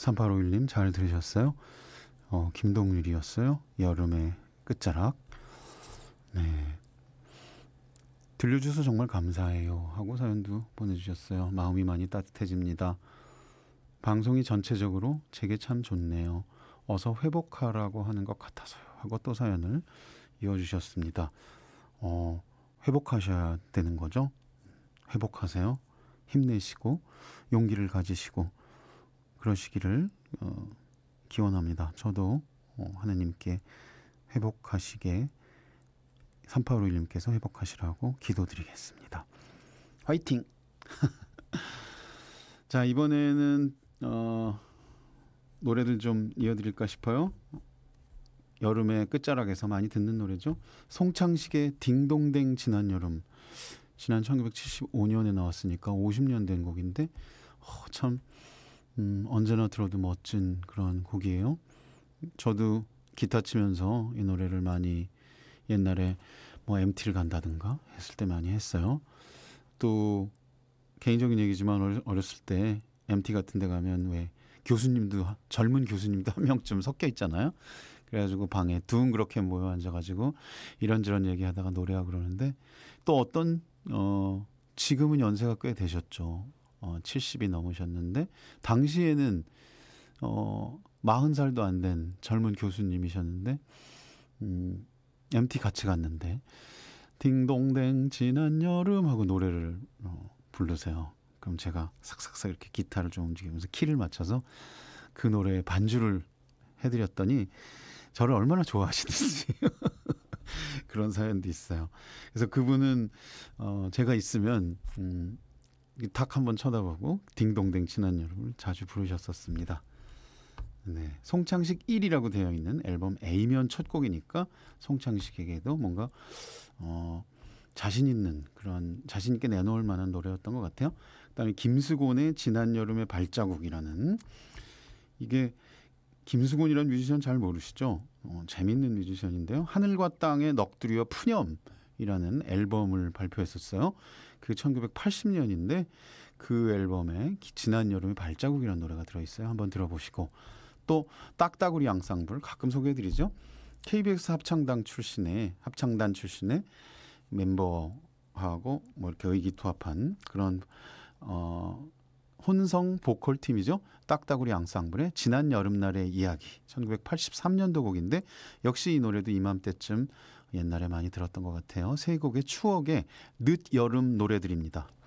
3851님 잘 들으셨어요? 김동률이었어요. 여름의 끝자락. 네. 들려주셔서 정말 감사해요 하고 사연도 보내주셨어요. 마음이 많이 따뜻해집니다. 방송이 전체적으로 제게 참 좋네요. 어서 회복하라고 하는 것 같아서요 하고 또 사연을 이어주셨습니다. 회복하셔야 되는 거죠. 회복하세요. 힘내시고 용기를 가지시고 그러시기를 기원합니다. 저도 하나님께 회복하시게 3851님께서 회복하시라고 기도드리겠습니다. 화이팅! 자, 이번에는 노래들 좀 이어드릴까 싶어요. 여름의 끝자락에서 많이 듣는 노래죠. 송창식의 딩동댕 지난 여름. 지난 1975년에 나왔으니까 50년 된 곡인데 참 언제나 들어도 멋진 그런 곡이에요. 저도 기타 치면서 이 노래를 많이 옛날에 뭐 MT를 간다든가 했을 때 많이 했어요. 또 개인적인 얘기지만 어렸을 때 MT 같은 데 가면 왜 교수님도 젊은 교수님도 한 명쯤 섞여 있잖아요. 그래가지고 방에 둥그렇게 모여 앉아가지고 이런저런 얘기하다가 노래하고 그러는데 또 어떤 지금은 연세가 꽤 되셨죠. 70이 넘으셨는데 당시에는 40살도 안 된 젊은 교수님이셨는데 MT 같이 갔는데 딩동댕 지난 여름 하고 노래를 부르세요. 그럼 제가 삭삭삭 이렇게 기타를 좀 움직이면서 키를 맞춰서 그 노래에 반주를 해드렸더니 저를 얼마나 좋아하시는지 그런 사연도 있어요. 그래서 그분은 제가 있으면 탁 한번 쳐다보고 딩동댕 지난 여름을 자주 부르셨었습니다. 네, 송창식 1이라고 되어 있는 앨범 A면 첫 곡이니까 송창식에게도 뭔가 자신 있는 그런 자신 있게 내놓을 만한 노래였던 것 같아요. 그다음에 김수곤의 지난 여름의 발자국이라는 이게 김수곤이라는 뮤지션 잘 모르시죠? 재밌는 뮤지션인데요. 하늘과 땅의 넋두리와 푸념이라는 앨범을 발표했었어요. 그 1980년인데 그 앨범에 지난 여름의 발자국이라는 노래가 들어있어요. 한번 들어보시고 또 딱따구리 앙상블 가끔 소개해드리죠. KBS 합창단 출신의 멤버하고 뭐 이렇게 의기투합한 그런 혼성 보컬 팀이죠. 딱따구리 앙상블의 지난 여름날의 이야기 1983년도 곡인데 역시 이 노래도 이맘때쯤 옛날에 많이 들었던 것 같아요. 세 곡의 추억의 늦여름 노래들입니다.